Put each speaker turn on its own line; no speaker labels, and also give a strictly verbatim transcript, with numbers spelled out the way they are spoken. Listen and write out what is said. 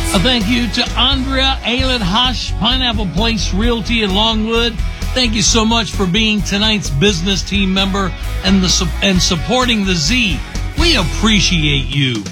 A thank you to Andrea Aylen Hush, Pineapple Place Realty in Longwood. Thank you so much for being tonight's business team member and the and supporting the Z. We appreciate you.